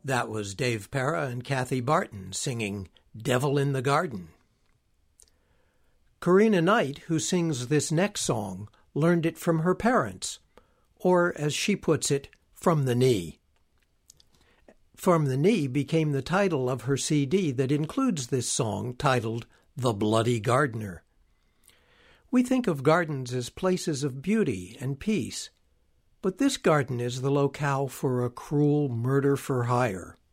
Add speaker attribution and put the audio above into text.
Speaker 1: That was Dave Para and Kathy Barton singing Devil in the Garden. Karina Knight, who sings this next song, learned it from her parents, or as she puts it, from the knee. From the Knee became the title of her CD that includes this song titled The Bloody Gardener. We think of gardens as places of beauty and peace, but this garden is the locale for a cruel murder for hire.